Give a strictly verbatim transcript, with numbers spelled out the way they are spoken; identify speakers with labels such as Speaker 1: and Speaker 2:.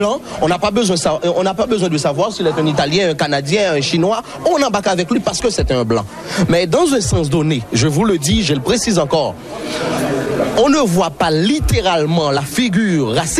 Speaker 1: On n'a pas besoin, on n'a pas besoin de savoir s'il est un Italien, un Canadien, un Chinois. On embarque avec lui parce que c'est un blanc. Mais dans un sens donné, je vous le dis, je le précise encore, on ne voit pas littéralement la figure raciste